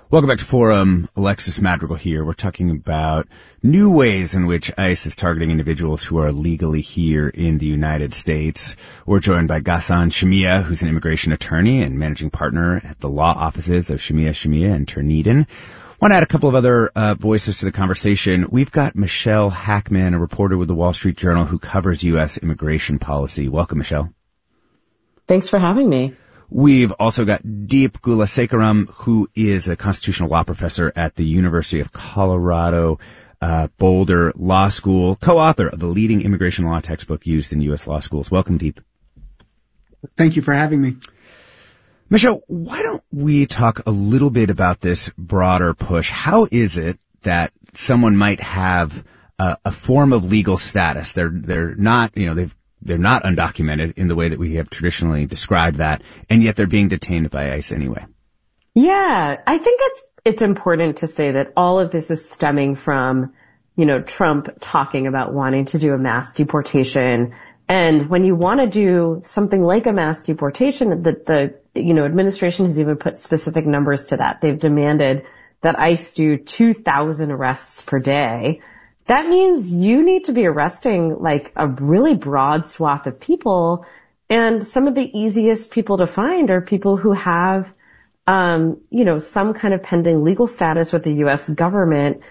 Welcome back to Forum. Alexis Madrigal here. We're talking about new ways in which ICE is targeting individuals who are legally here in the United States. We're joined by Ghassan Shemia, who's an immigration attorney and managing partner at the law offices of Shemia and Turneden. Want to add a couple of other voices to the conversation. We've got Michelle Hackman, a reporter with the Wall Street Journal who covers U.S. immigration policy. Welcome, Michelle. Thanks for having me. We've also got Deep Gulasekaram, who is a constitutional law professor at the University of Colorado Boulder Law School, co-author of the leading immigration law textbook used in U.S. law schools. Welcome, Deep. Thank you for having me. Michelle, why don't we talk a little bit about this broader push? How is it that someone might have a form of legal status? They're not, they're not undocumented in the way that we have traditionally described that, and yet they're being detained by ICE anyway. Yeah, I think it's important to say that all of this is stemming from, Trump talking about wanting to do a mass deportation. And when you want to do something like a mass deportation, the administration has even put specific numbers to that. They've demanded that ICE do 2,000 arrests per day. That means you need to be arresting like a really broad swath of people. And some of the easiest people to find are people who have, some kind of pending legal status with the U.S. government.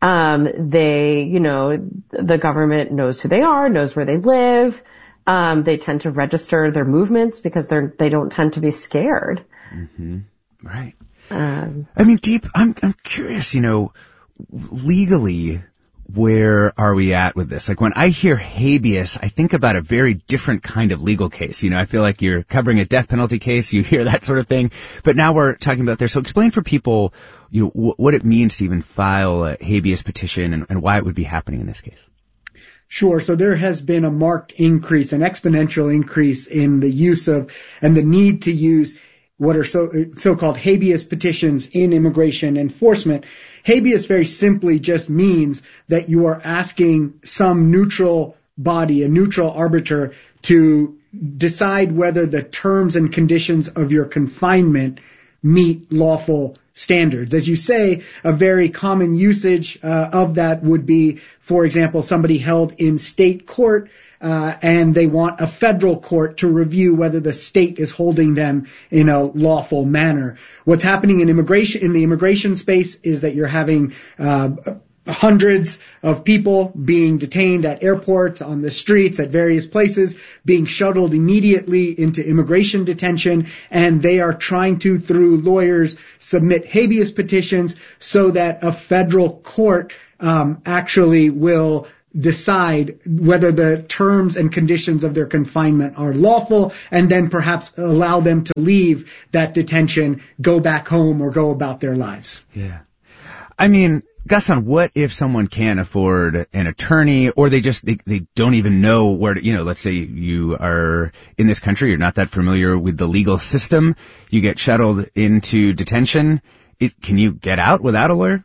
The government knows who they are, knows where they live. They tend to register their movements because they don't tend to be scared. Mm-hmm. Right. Deep, I'm curious, legally, where are we at with this? Like when I hear habeas, I think about a very different kind of legal case. I feel like you're covering a death penalty case. You hear that sort of thing. But now we're talking about this. So explain for people, what it means to even file a habeas petition and why it would be happening in this case. Sure. So there has been a marked increase, an exponential increase in the use of and the need to use what are so-called habeas petitions in immigration enforcement. Habeas very simply just means that you are asking some neutral body, a neutral arbiter, to decide whether the terms and conditions of your confinement meet lawful standards. As you say, a very common usage of that would be, for example, somebody held in state court and they want a federal court to review whether the state is holding them in a lawful manner. What's happening in the immigration space is that you're having hundreds of people being detained at airports, on the streets, at various places, being shuttled immediately into immigration detention, and they are trying to, through lawyers, submit habeas petitions so that a federal court actually will decide whether the terms and conditions of their confinement are lawful, and then perhaps allow them to leave that detention, go back home, or go about their lives. Yeah. Ghassan, what if someone can't afford an attorney, or they don't even know where to, let's say you are in this country, you're not that familiar with the legal system, you get shuttled into detention. Can you get out without a lawyer?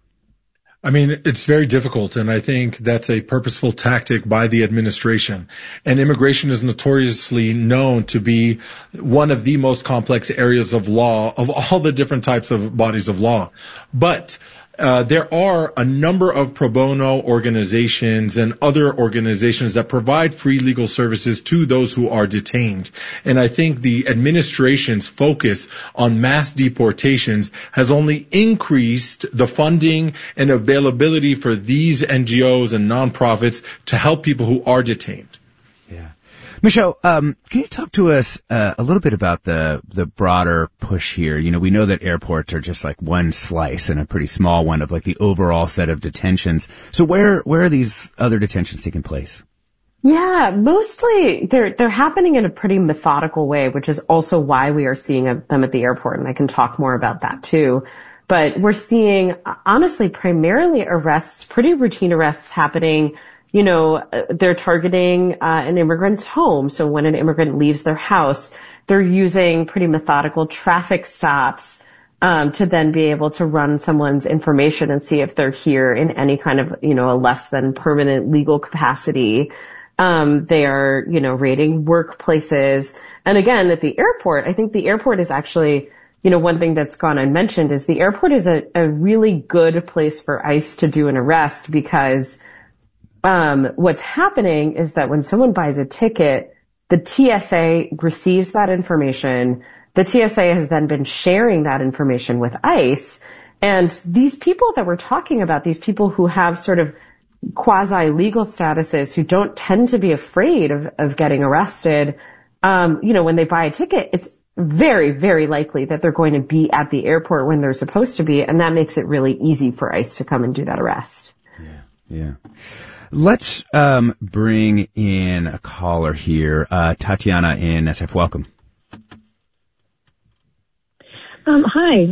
It's very difficult, and I think that's a purposeful tactic by the administration. And immigration is notoriously known to be one of the most complex areas of law, of all the different types of bodies of law. But there are a number of pro bono organizations and other organizations that provide free legal services to those who are detained. And I think the administration's focus on mass deportations has only increased the funding and availability for these NGOs and nonprofits to help people who are detained. Yeah. Michelle, can you talk to us a little bit about the broader push here? We know that airports are just like one slice and a pretty small one of like the overall set of detentions. So where are these other detentions taking place? Yeah, mostly they're happening in a pretty methodical way, which is also why we are seeing them at the airport, and I can talk more about that too. But we're seeing, honestly, primarily arrests, pretty routine arrests happening. They're targeting an immigrant's home. So when an immigrant leaves their house, they're using pretty methodical traffic stops to then be able to run someone's information and see if they're here in any kind of, a less than permanent legal capacity. They are, raiding workplaces. And again, at the airport, I think the airport is actually one thing that's gone unmentioned is the airport is a really good place for ICE to do an arrest because what's happening is that when someone buys a ticket, the TSA receives that information. The TSA has then been sharing that information with ICE. And these people that we're talking about, these people who have sort of quasi-legal statuses, who don't tend to be afraid of getting arrested, when they buy a ticket, it's very, very likely that they're going to be at the airport when they're supposed to be. And that makes it really easy for ICE to come and do that arrest. Yeah. Let's bring in a caller here. Tatiana in SF, welcome. Hi.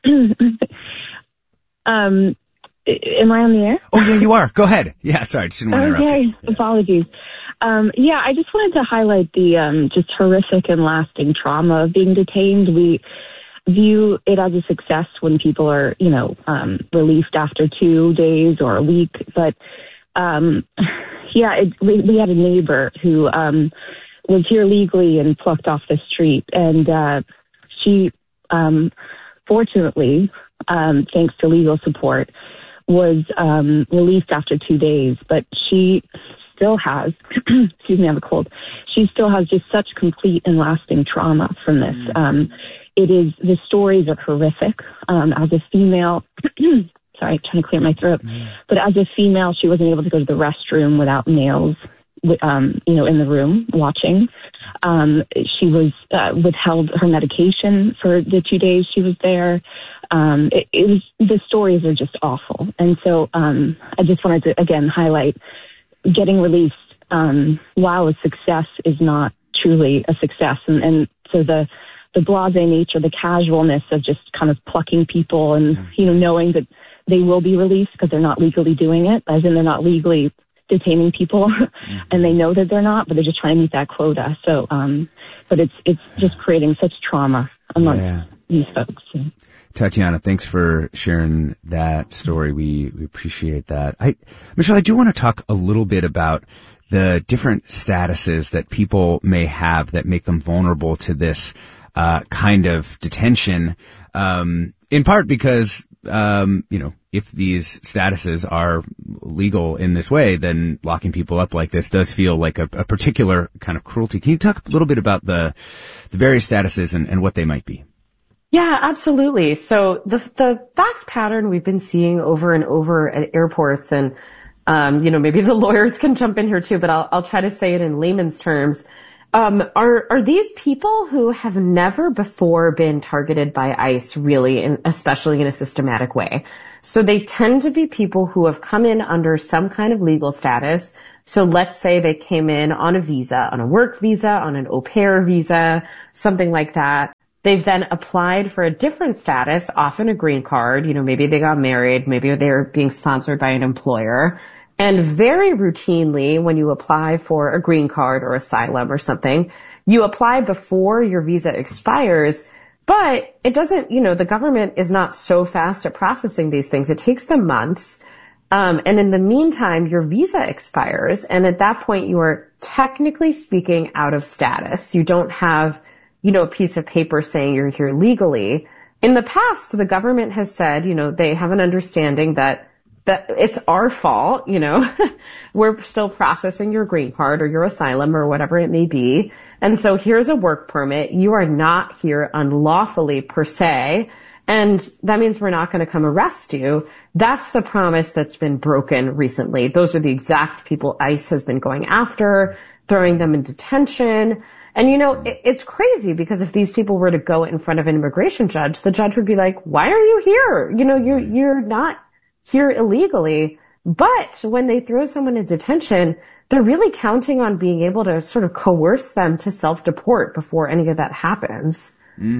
Am I on the air? Oh, yeah, you are. Go ahead. Yeah, sorry, just didn't want to interrupt you. Okay, apologies. I just wanted to highlight the just horrific and lasting trauma of being detained. We view it as a success when people are, released after 2 days or a week. But, we had a neighbor who was here legally and plucked off the street. And she, fortunately, thanks to legal support, was released after 2 days. But she still has, excuse me, I have a cold. She still has just such complete and lasting trauma from this. The stories are horrific. As a female, sorry, trying to clear my throat. But as a female, she wasn't able to go to the restroom without males, in the room watching. She was withheld her medication for the 2 days she was there. The stories are just awful. And so I just wanted to, again, highlight getting released, while a success is not truly a success. And so the blasé nature, the casualness of just kind of plucking people and, knowing that they will be released because they're not legally doing it, as in they're not legally detaining people and they know that they're not, but they're just trying to meet that quota. So, but it's just creating such trauma amongst these folks. Tatiana, thanks for sharing that story. We appreciate that. Michelle, I do want to talk a little bit about the different statuses that people may have that make them vulnerable to this kind of detention, in part because, if these statuses are legal in this way, then locking people up like this does feel like a particular kind of cruelty. Can you talk a little bit about the various statuses and what they might be? Yeah, absolutely. So the fact pattern we've been seeing over and over at airports, and maybe the lawyers can jump in here too, but I'll try to say it in layman's terms. Are these people who have never before been targeted by ICE, really, especially in a systematic way. So they tend to be people who have come in under some kind of legal status. So let's say they came in on a visa, on a work visa, on an au pair visa, something like that. They've then applied for a different status, often a green card. Maybe they got married, maybe they're being sponsored by an employer. And very routinely, when you apply for a green card or asylum or something, you apply before your visa expires, but it doesn't, the government is not so fast at processing these things. It takes them months. And in the meantime, your visa expires. And at that point, you are technically speaking out of status. You don't have, a piece of paper saying you're here legally. In the past, the government has said, they have an understanding that it's our fault, we're still processing your green card or your asylum or whatever it may be. And so here's a work permit. You are not here unlawfully per se. And that means we're not going to come arrest you. That's the promise that's been broken recently. Those are the exact people ICE has been going after, throwing them in detention. And, it's crazy because if these people were to go in front of an immigration judge, the judge would be like, why are you here? You're not here illegally. But when they throw someone in detention, they're really counting on being able to sort of coerce them to self-deport before any of that happens.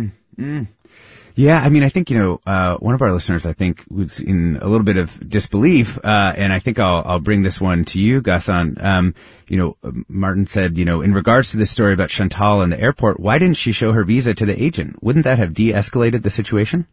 Yeah, I think, one of our listeners, I think, was in a little bit of disbelief, and I think I'll bring this one to you, Ghassan. Martin said, in regards to this story about Chantal in the airport, why didn't she show her visa to the agent? Wouldn't that have de-escalated the situation?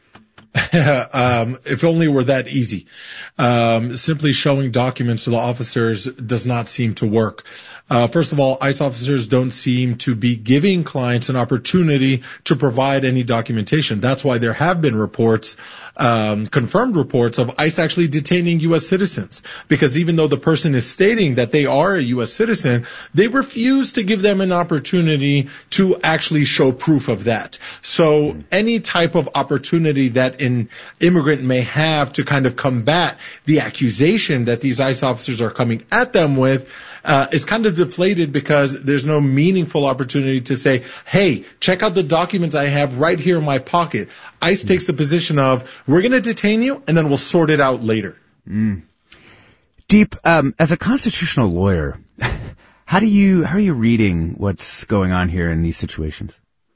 If only it were that easy. Simply showing documents to the officers does not seem to work. First of all, ICE officers don't seem to be giving clients an opportunity to provide any documentation. That's why there have been reports, confirmed reports of ICE actually detaining U.S. citizens. Because even though the person is stating that they are a U.S. citizen, they refuse to give them an opportunity to actually show proof of that. So any type of opportunity that an immigrant may have to kind of combat the accusation that these ICE officers are coming at them with is kind of deflated, because there's no meaningful opportunity to say, hey, check out the documents I have right here in my pocket. ICE takes the position of, we're going to detain you and then we'll sort it out later. Deep, as a constitutional lawyer, how are you reading what's going on here in these situations?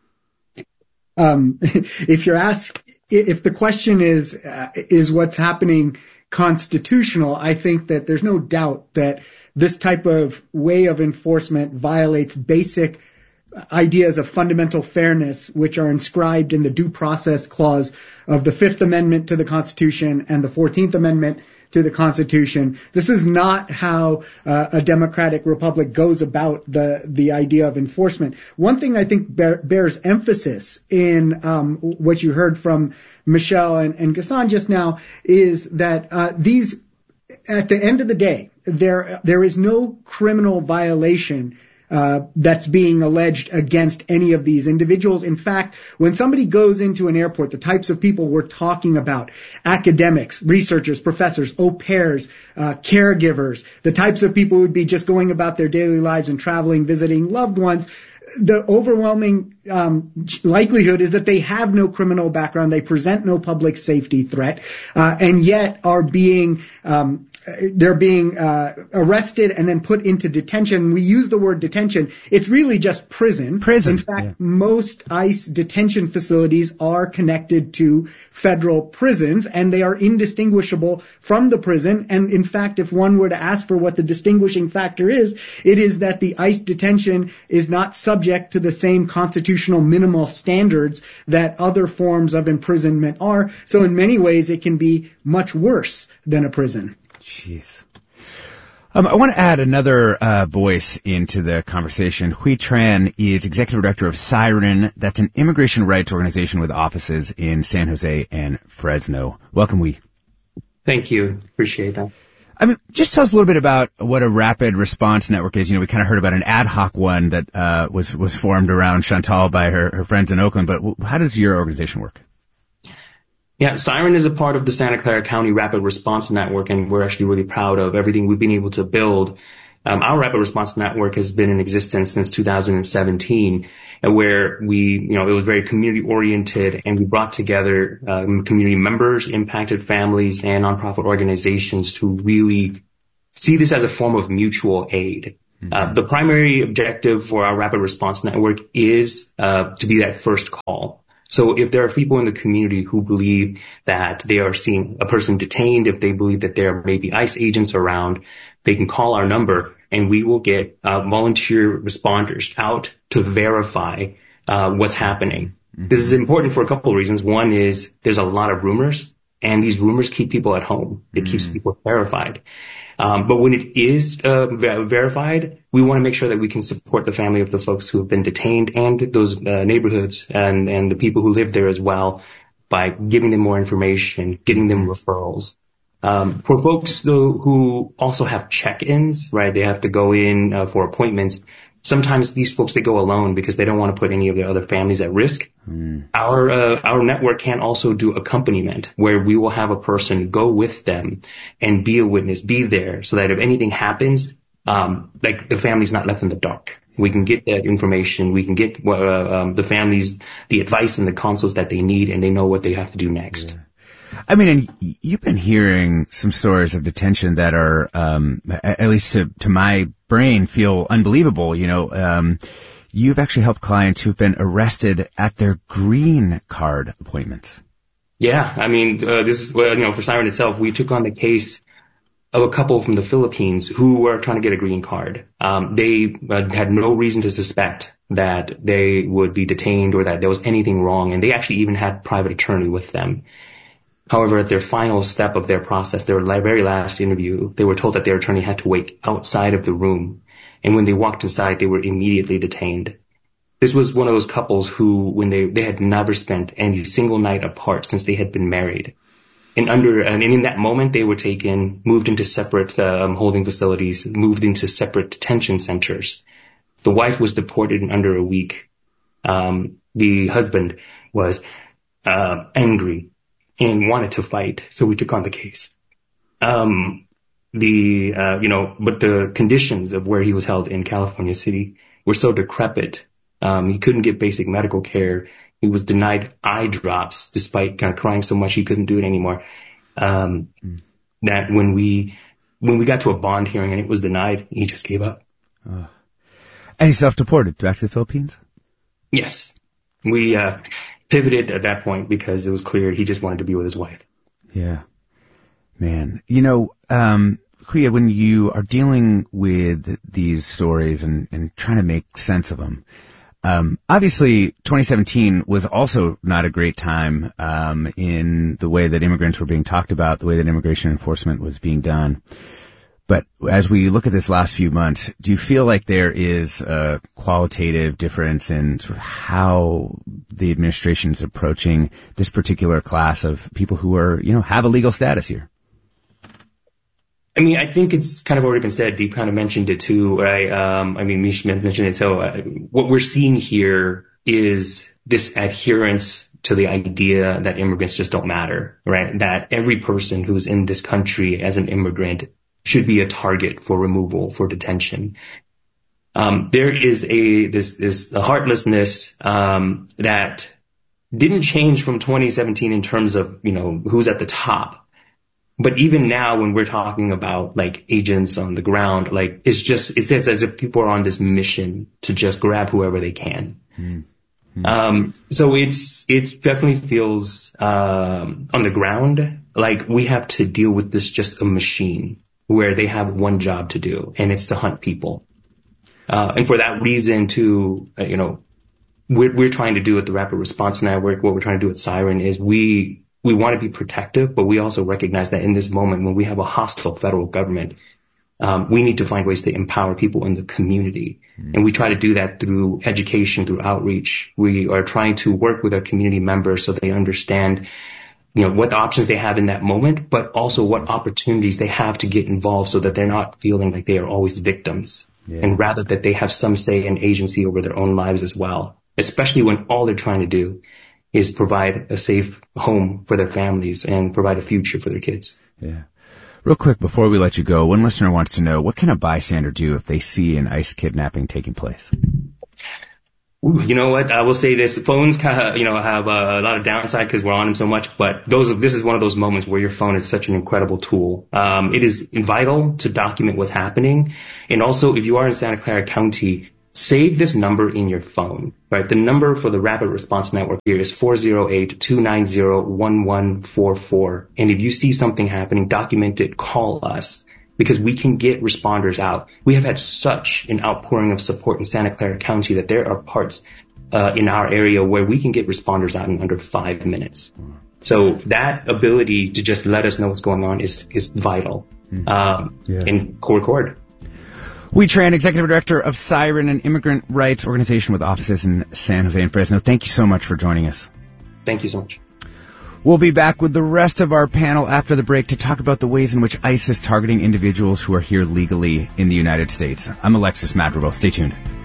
If the question is what's happening constitutional, I think that there's no doubt that this type of way of enforcement violates basic ideas of fundamental fairness, which are inscribed in the Due Process Clause of the Fifth Amendment to the Constitution and the 14th Amendment to the Constitution. This is not how a democratic republic goes about the idea of enforcement. One thing I think bears emphasis in what you heard from Michelle and Ghassan just now is that these, at the end of the day, there is no criminal violation that's being alleged against any of these individuals. In fact, when somebody goes into an airport, the types of people we're talking about, academics, researchers, professors, au pairs, caregivers, the types of people who would be just going about their daily lives and traveling, visiting loved ones, the overwhelming likelihood is that they have no criminal background, they present no public safety threat, and yet are being they're being arrested and then put into detention. We use the word detention. It's really just prison. In fact, most ICE detention facilities are connected to federal prisons, and they are indistinguishable from the prison. And in fact, if one were to ask for what the distinguishing factor is, it is that the ICE detention is not subject to the same constitutional minimal standards that other forms of imprisonment are. So in many ways, it can be much worse than a prison. Jeez. I want to add another voice into the conversation. Huy Tran is executive director of Siren. That's an immigration rights organization with offices in San Jose and Fresno. Welcome, Huy. Thank you. Appreciate that. I mean, just tell us a little bit about what a rapid response network is. You know, we kind of heard about an ad hoc one that was formed around Chantal by her friends in Oakland, but how does your organization work? Yeah, Siren is a part of the Santa Clara County Rapid Response Network, and we're actually really proud of everything we've been able to build. Our Rapid Response Network has been in existence since 2017, and where it was very community oriented, and we brought together community members, impacted families, and nonprofit organizations to really see this as a form of mutual aid. The primary objective for our Rapid Response Network is to be that first call. So if there are people in the community who believe that they are seeing a person detained, if they believe that there may be ICE agents around, they can call our number and we will get volunteer responders out to verify what's happening. This is important for a couple of reasons. One is there's a lot of rumors, and these rumors keep people at home. It keeps people terrified. But when it is verified, we want to make sure that we can support the family of the folks who have been detained and those neighborhoods and the people who live there as well by giving them more information, getting them referrals. For folks, though, who also have check-ins, right, they have to go in for appointments. Sometimes these folks, they go alone because they don't want to put any of their other families at risk. Our network can also do accompaniment, where we will have a person go with them and be a witness, be there, so that if anything happens, the family's not left in the dark. We can get that information. We can get the families the advice and the counsels that they need, and they know what they have to do next. Yeah. I mean, and you've been hearing some stories of detention that are, at least to my brain, feel unbelievable. You know, you've actually helped clients who've been arrested at their green card appointments. Yeah, I mean, this is, for Siren itself, we took on the case of a couple from the Philippines who were trying to get a green card. They had no reason to suspect that they would be detained or that there was anything wrong, and they actually even had private attorney with them. However, at their final step of their process, their very last interview, they were told that their attorney had to wait outside of the room And when they walked inside, they were immediately detained. This was one of those couples who, when they had never spent any single night apart since they had been married. And in that moment, they were taken, moved into separate holding facilities, moved into separate detention centers. The wife was deported in under a week. The husband was angry and wanted to fight, so we took on the case. But the conditions of where he was held in California City were so decrepit. He couldn't get basic medical care. He was denied eye drops despite kind of crying so much he couldn't do it anymore. That when we got to a bond hearing and it was denied, he just gave up. And he self-deported back to the Philippines? Yes. We pivoted at that point because it was clear he just wanted to be with his wife. Yeah. Man. Kuya, when you are dealing with these stories and trying to make sense of them, obviously 2017 was also not a great time in the way that immigrants were being talked about, the way that immigration enforcement was being done. But as we look at this last few months, do you feel like there is a qualitative difference in sort of how the administration is approaching this particular class of people who are, have a legal status here? I mean, I think it's kind of already been said. Deep kind of mentioned it too, right? Mish mentioned it. So what we're seeing here is this adherence to the idea that immigrants just don't matter, right? That every person who's in this country as an immigrant should be a target for removal, for detention. There is this heartlessness that didn't change from 2017 in terms of, who's at the top. But even now, when we're talking about like agents on the ground, like it's just as if people are on this mission to just grab whoever they can. Mm-hmm. So it definitely feels on the ground like we have to deal with this just a machine where they have one job to do, and it's to hunt people. And for that reason, too, we're trying to do at the Rapid Response Network, what we're trying to do at Siren is we want to be protective, but we also recognize that in this moment when we have a hostile federal government, we need to find ways to empower people in the community. And we try to do that through education, through outreach. We are trying to work with our community members so they understand, what the options they have in that moment, but also what opportunities they have to get involved so that they're not feeling like they are always victims. Yeah. And rather that they have some say and agency over their own lives as well, especially when all they're trying to do is provide a safe home for their families and provide a future for their kids. Yeah. Real quick, before we let you go, one listener wants to know, what can a bystander do if they see an ICE kidnapping taking place? You know what? I will say this. Phones kind of, have a lot of downside because we're on them so much, but this is one of those moments where your phone is such an incredible tool. It is vital to document what's happening. And also, if you are in Santa Clara County, save this number in your phone, right? The number for the Rapid Response Network here is 408-290-1144. And if you see something happening, document it, call us, because we can get responders out. We have had such an outpouring of support in Santa Clara County that there are parts in our area where we can get responders out in under 5 minutes. So that ability to just let us know what's going on is vital. And record. Hui Tran, Executive Director of Siren, an immigrant rights organization with offices in San Jose and Fresno. Thank you so much for joining us. Thank you so much. We'll be back with the rest of our panel after the break to talk about the ways in which ICE is targeting individuals who are here legally in the United States. I'm Alexis Madrigal. Stay tuned.